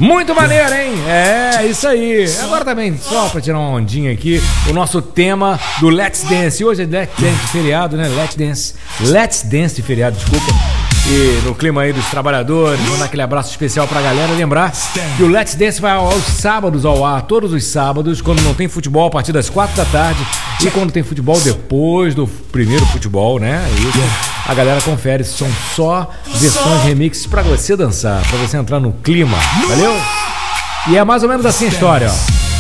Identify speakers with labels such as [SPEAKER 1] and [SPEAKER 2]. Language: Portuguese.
[SPEAKER 1] Muito maneiro, hein? É, isso aí. Agora também, só pra tirar uma ondinha aqui, o nosso tema do Let's Dance. Hoje é Let's Dance de feriado, né? Let's Dance de feriado, desculpa. E no clima aí dos trabalhadores, mandar aquele abraço especial pra galera. Lembrar que o Let's Dance vai aos sábados ao ar, todos os sábados, quando não tem futebol, a partir das 4 da tarde. E quando tem futebol, depois do primeiro futebol, né? Isso. A galera confere, são só versões remixes pra você dançar, pra você entrar no clima, valeu? E é mais ou menos assim a história, ó.